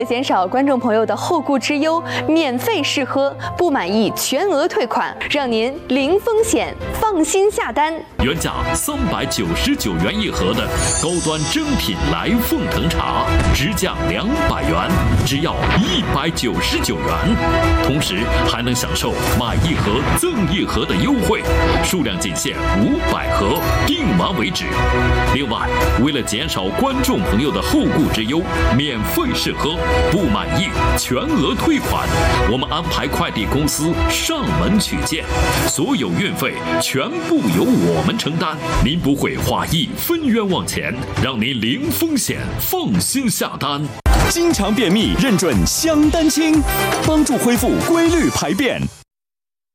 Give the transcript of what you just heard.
减少观众朋友的后顾之忧，免费试喝，不满意全额退款，让您零风险放心下单。 原价399元一盒的高端珍品来凤腾茶，直降200元，只要199元，同时还能享受买一盒赠一盒的优惠，数量仅限500盒，订完为止。另外，为了减少观众朋友的后顾之忧，免费试喝，不满意全额退款，我们安排快递公司上门取件，所有运费全部由我们承担，您不会花1分冤枉钱，让您零风险放心下单。 经常便秘认准香丹清，帮助恢复规律排便。